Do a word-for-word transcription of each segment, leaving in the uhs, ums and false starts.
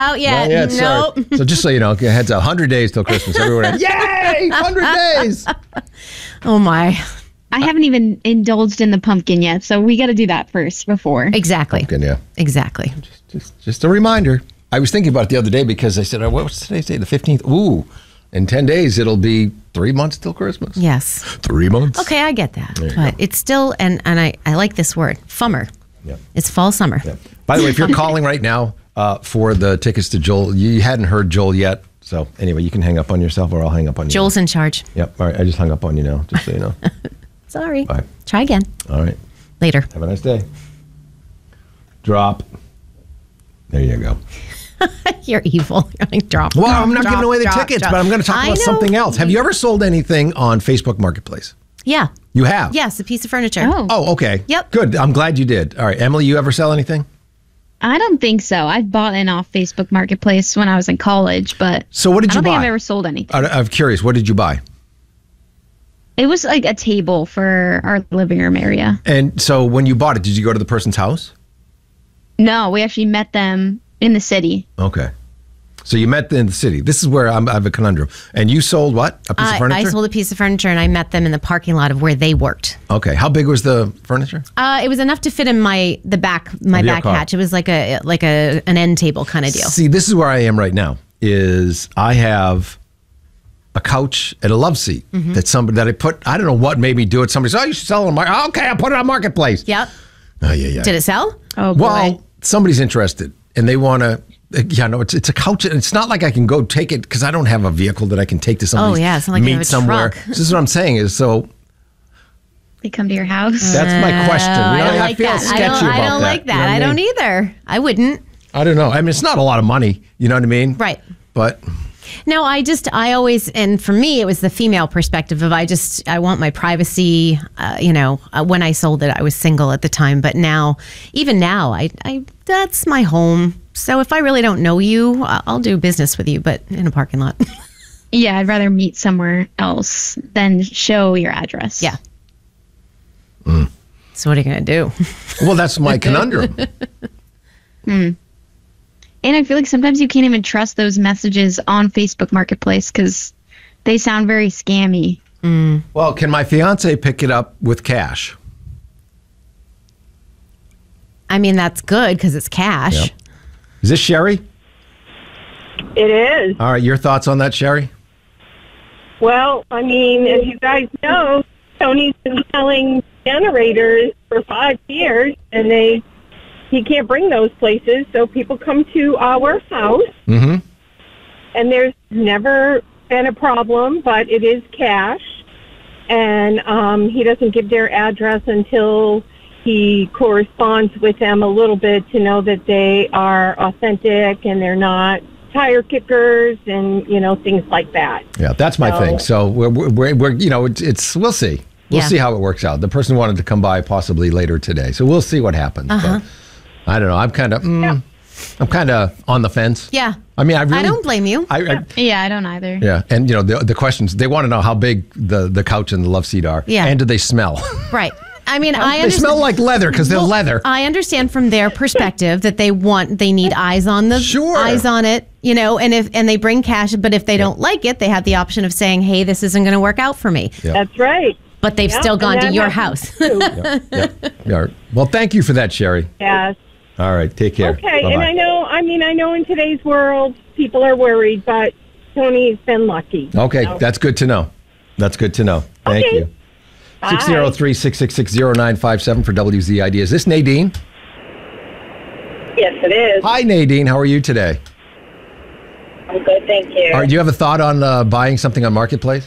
out yet. Not yet, nope. sorry. So just so you know, heads up, one hundred days till Christmas. Everyone, yay! one hundred days! Oh, my. I haven't even indulged in the pumpkin yet, so we got to do that first before. Exactly. Pumpkin, yeah. Exactly. Just, just, just a reminder. I was thinking about it the other day because I said, oh, what's today's day? The fifteenth? Ooh, in ten days, it'll be three months till Christmas. Yes. Three months? Okay, I get that. There you But go. it's still, and, and I, I like this word, fummer. Yeah. It's fall, summer. Yeah. By the way, if you're calling right now uh, for the tickets to Joel, you hadn't heard Joel yet. So anyway, you can hang up on yourself or I'll hang up on you. Joel's in charge. Yep. All right. I just hung up on you now, just so you know. Sorry. Bye. Try again. All right. Later. Have a nice day. Drop. There you go. You're evil. You're like, drop. Well, drop, I'm not drop, giving away the drop, tickets, drop. but I'm going to talk I about know. something else. Have you ever sold anything on Facebook Marketplace? Yeah. You have? Yes, a piece of furniture. Oh. Oh, okay. Yep. Good. I'm glad you did. All right. Emily, you ever sell anything? I don't think so. I've bought in off Facebook Marketplace when I was in college, but So what did I you don't think buy? I've ever sold anything. I- I'm curious. What did you buy? It was like a table for our living room area. And so when you bought it, did you go to the person's house? No, we actually met them in the city. Okay. So you met in the city. This is where I'm, I have a conundrum. And you sold what? A piece I, of furniture? I sold a piece of furniture and I met them in the parking lot of where they worked. Okay. How big was the furniture? Uh, it was enough to fit in my the back my Of your back car. hatch. It was like a like a an end table kind of deal. See, this is where I am right now. Is I have a couch and a love seat Mm-hmm. that somebody that I put. I don't know what made me do it. Somebody said, "Oh, you should sell it on Market." Okay, I'll put it on Marketplace. Yep. Oh yeah, yeah. Did it sell? Oh, boy. Well, somebody's interested and they want to. Yeah, no, it's it's a couch. And it's not like I can go take it because I don't have a vehicle that I can take to somebody's Oh, yeah, it's not like you meet have a somewhere. truck. This is what I'm saying. Is so They come to your house. that's my question. Oh, You know, I don't like feel that. sketchy I don't, about I don't that. like You know that. what I mean? don't either. I wouldn't. I don't know. I mean, it's not a lot of money. You know what I mean? Right. But No, I just, I always, and for me, it was the female perspective of I just, I want my privacy. Uh, you know, uh, when I sold it, I was single at the time, but now, even now, I, I, that's my home. So if I really don't know you, I- I'll do business with you, but in a parking lot. Yeah, I'd rather meet somewhere else than show your address. Yeah. So what are you going to do? well, that's my conundrum. And I feel like sometimes you can't even trust those messages on Facebook Marketplace because they sound very scammy. Well, can my fiance pick it up with cash? I mean, that's good because it's cash. Yep. Is this Sherry? It is. All right, your thoughts on that, Sherry? Well, I mean, as you guys know, Tony's been selling generators for five years, and they he can't bring those places, so people come to our house, Mm-hmm. and there's never been a problem, but it is cash, and um, he doesn't give their address until he corresponds with them a little bit to know that they are authentic and they're not tire kickers and, you know, things like that. Yeah, that's my So- thing. So we're, we're, we're you know, it's, it's we'll see. We'll Yeah. see how it works out. The person wanted to come by possibly later today, so we'll see what happens. Uh-huh. But I don't know. I'm kind of, mm, I'm kind of on the fence. Yeah. I mean, I really I don't blame you. I, I, Yeah, I don't either. yeah, and you know the the questions they want to know how big the the couch and the love seat are. Yeah. and do they smell? Right. I mean, I they understand. smell like leather because they're Well, leather. I understand from their perspective that they want, they need eyes on the Sure. eyes on it, you know, and if and they bring cash, but if they don't like it, they have the option of saying, "Hey, this isn't going to work out for me." Yeah. That's right. But they've Yep, still and gone to that your happens house. too. yeah. Yeah. All right. Well, thank you for that, Sherry. Yes. All right, take care. Okay, Bye-bye. and I know, I mean, I know in today's world, people are worried, but Tony's been lucky. Okay, So- that's good to know. That's good to know. Thank Okay. you. six zero three, six six six, zero nine five seven for W Z I D. Is this Nadine? Yes, it is. Hi, Nadine. How are you today? I'm good, thank you. All right, do you have a thought on uh, buying something on Marketplace?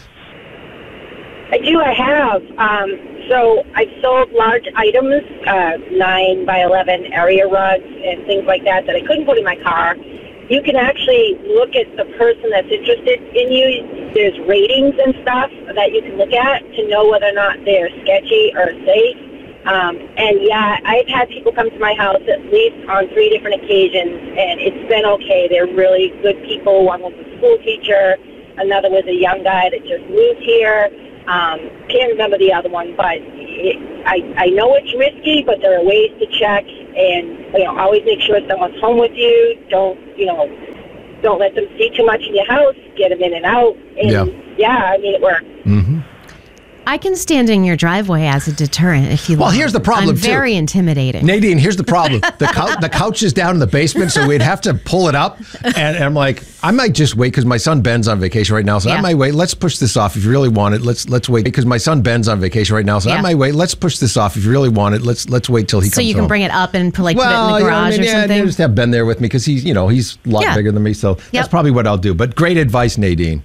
I do, I have. Um, so I sold large items, uh, nine by eleven area rugs and things like that that I couldn't put in my car. You can actually look at the person that's interested in you. There's ratings and stuff that you can look at to know whether or not they're sketchy or safe. Um, and yeah, I've had people come to my house at least on three different occasions, and it's been okay. They're really good people. One was a school teacher. Another was a young guy that just moved here. Um, can't remember the other one, but it, I, I know it's risky, but there are ways to check. and you know, always make sure someone's home with you. Don't you know? Don't let them see too much in your house. Get them in and out. And Yeah. yeah, I mean, it works. Mm-hmm. I can stand in your driveway as a deterrent if you Well, want. here's the problem, I'm too. very intimidating. Nadine, here's the problem. The, cou- the couch is down in the basement, so we'd have to pull it up. And, and I'm like, I might just wait because my son Ben's on vacation right now. So I Yeah. might wait. Let's push this off if you really want it. Let's let's wait because my son Ben's on vacation right now. So I Yeah. might wait. Let's push this off if you really want it. Let's let's wait till he So comes you can home. bring it up and like well, put it in the you know what I garage mean? or Yeah, something. just have Ben there with me because he's you know he's a lot Yeah. bigger than me. So that's Yep. probably what I'll do. But great advice, Nadine.